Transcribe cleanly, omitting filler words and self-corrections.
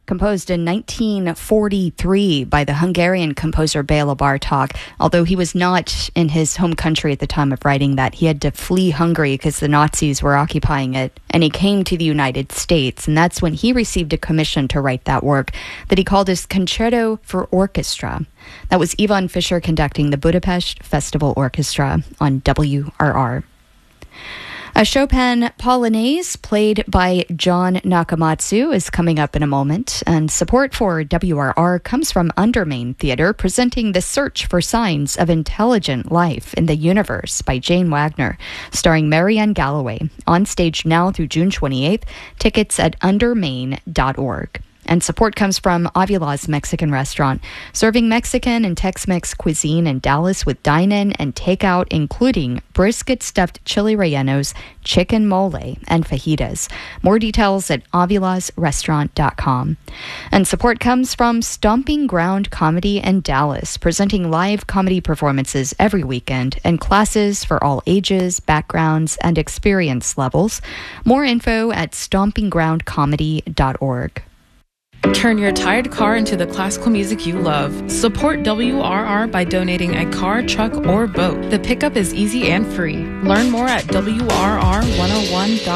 composed in 1943 by the Hungarian composer Béla Bartók. Although he was not in his home country at the time of writing that, he had to flee Hungary because the Nazis were occupying it, and he came to the United States, and that's when he received a commission to write that work that he called his Concerto for Orchestra. That was Ivan Fischer conducting the Budapest Festival Orchestra on WRR. A Chopin Polonaise played by John Nakamatsu is coming up in a moment, and support for WRR comes from Undermain Theatre, presenting The Search for Signs of Intelligent Life in the Universe by Jane Wagner, starring Marianne Galloway, on stage now through June 28th. Tickets at undermain.org. And support comes from Avila's Mexican Restaurant, serving Mexican and Tex-Mex cuisine in Dallas with dine-in and takeout, including brisket stuffed chili rellenos, chicken mole, and fajitas. More details at avilasrestaurant.com. And support comes from Stomping Ground Comedy in Dallas, presenting live comedy performances every weekend and classes for all ages, backgrounds, and experience levels. More info at stompinggroundcomedy.org. Turn your tired car into the classical music you love. Support WRR by donating a car, truck, or boat. The pickup is easy and free. Learn more at WRR101.com.